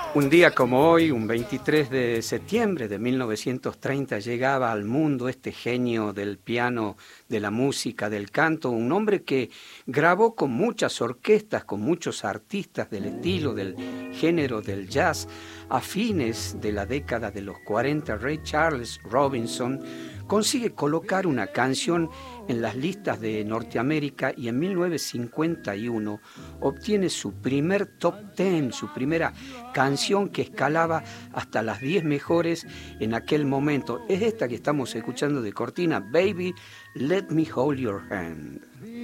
Un día como hoy, un 23 de septiembre de 1930, llegaba al mundo este genio del piano, de la música, del canto, un hombre que grabó con muchas orquestas, con muchos artistas del estilo, del género del jazz. A fines de la década de los 40, Ray Charles Robinson consigue colocar una canción en las listas de Norteamérica y en 1951 obtiene su primer top 10, su primera canción que escalaba hasta las 10 mejores en aquel momento. Es esta que estamos escuchando de cortina, Baby, Let Me Hold Your Hand.